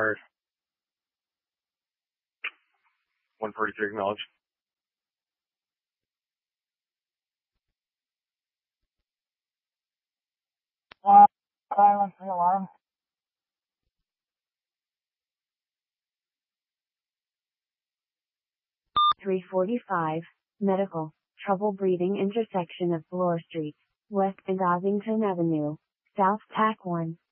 Bird. 143 acknowledged. Silence the alarm. 345, medical, trouble breathing intersection of Bloor Street, West and Ossington Avenue, South TAC 1.